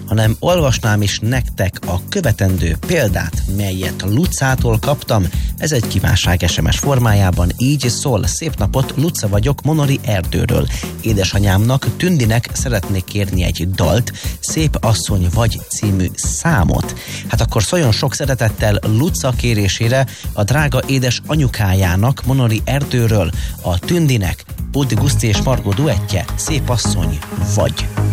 hanem olvasnám is nektek a követendő példát, melyet Lucától kaptam. Ez egy kívánság SMS formájában, így szól: szép napot, Luca vagyok Monori Erdőről. Édesanyámnak, Tündinek szeretnék kérni egy dalt, Szép asszony vagy című számot. Hát akkor szóljon sok szeretettel Luca kérésére a drága édes anyukájának Monori Erdőről a Tündinek Bódi Guszti és Margó duettje, Szép asszony vagy.